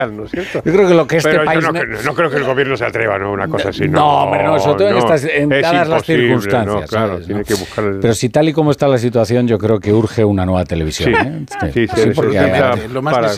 ¿no es cierto? Yo creo que lo que este Pero país... yo no creo que el gobierno se atreva, ¿no? Una cosa así. No, hombre, no, sobre todo en dadas las circunstancias. No, claro, ¿sabes? tiene que buscar... Pero si tal y como está la situación, yo creo que urge una nueva televisión. Sí, Sí, porque lo más